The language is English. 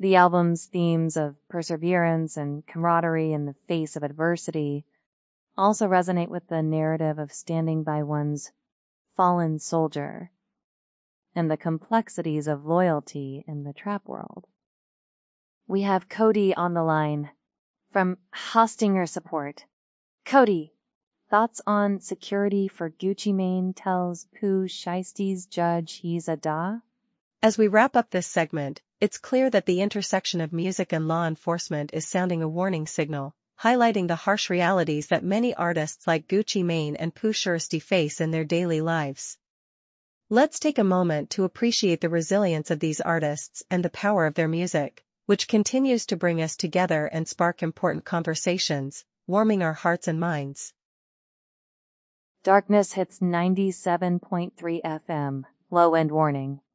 The album's themes of perseverance and camaraderie in the face of adversity also resonate with the narrative of standing by one's fallen soldier and the complexities of loyalty in the trap world. We have Cody on the line from Hostinger Support. Cody, thoughts on security for Gucci Mane tells Pooh Shiesty's judge he's a da? As we wrap up this segment, it's clear that the intersection of music and law enforcement is sounding a warning signal, highlighting the harsh realities that many artists like Gucci Mane and Pooh Shiesty face in their daily lives. Let's take a moment to appreciate the resilience of these artists and the power of their music, which continues to bring us together and spark important conversations, warming our hearts and minds. Darkness hits 97.3 FM. Low end warning.